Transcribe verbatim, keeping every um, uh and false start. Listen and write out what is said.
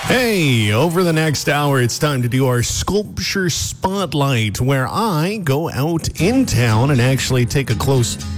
Hey, over the next hour, it's time to do our Sculpture Spotlight, where I go out in town and actually take a close